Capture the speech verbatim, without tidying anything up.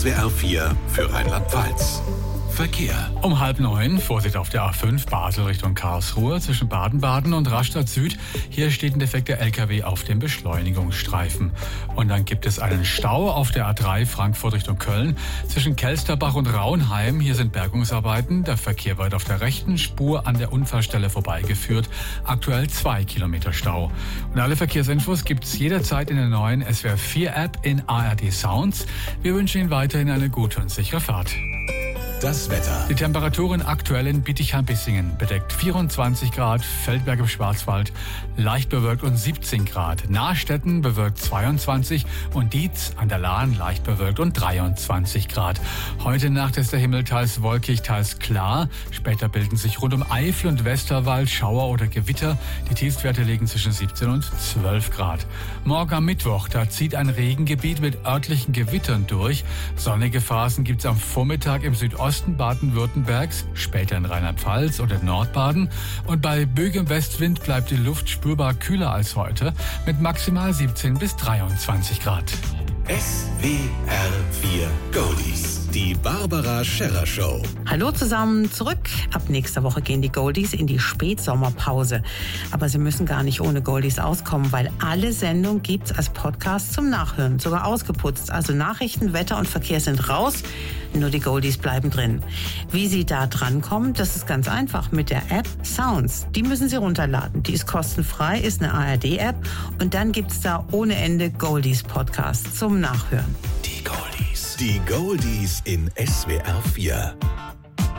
S W R vier für Rheinland-Pfalz. Verkehr. Um halb neun, Vorsicht auf der A fünf, Basel Richtung Karlsruhe, zwischen Baden-Baden und Rastatt Süd. Hier steht ein defekter L K W auf dem Beschleunigungsstreifen. Und dann gibt es einen Stau auf der A drei, Frankfurt Richtung Köln, zwischen Kelsterbach und Raunheim. Hier sind Bergungsarbeiten. Der Verkehr wird auf der rechten Spur an der Unfallstelle vorbeigeführt. Aktuell zwei Kilometer Stau. Und alle Verkehrsinfos gibt's jederzeit in der neuen S W R vier App in A R D Sounds. Wir wünschen Ihnen weiterhin eine gute und sichere Fahrt. Das Wetter. Die Temperaturen aktuell in Bietigheim-Bissingen bedeckt vierundzwanzig Grad, Feldberg im Schwarzwald leicht bewölkt und siebzehn Grad. Nahstetten bewölkt zweiundzwanzig und Dietz an der Lahn leicht bewölkt und dreiundzwanzig Grad. Heute Nacht ist der Himmel teils wolkig, teils klar. Später bilden sich rund um Eifel und Westerwald Schauer oder Gewitter. Die Tiefstwerte liegen zwischen siebzehn und zwölf Grad. Morgen am Mittwoch, da zieht ein Regengebiet mit örtlichen Gewittern durch. Sonnige Phasen gibt es am Vormittag im Südosten Osten Baden-Württembergs, später in Rheinland-Pfalz oder Nordbaden. Und bei böigem Westwind bleibt die Luft spürbar kühler als heute mit maximal siebzehn bis dreiundzwanzig Grad. S W R vier Goldies. Die Barbara Scherrer Show. Hallo zusammen, zurück. Ab nächster Woche gehen die Goldies in die Spätsommerpause. Aber Sie müssen gar nicht ohne Goldies auskommen, weil alle Sendungen gibt's als Podcast zum Nachhören, sogar ausgeputzt. Also Nachrichten, Wetter und Verkehr sind raus, nur die Goldies bleiben drin. Wie Sie da drankommen, das ist ganz einfach mit der App Sounds. Die müssen Sie runterladen. Die ist kostenfrei, ist eine A R D-App und dann gibt's da ohne Ende Goldies-Podcasts zum Nachhören. Die Goldies. Die Goldies in S W R vier.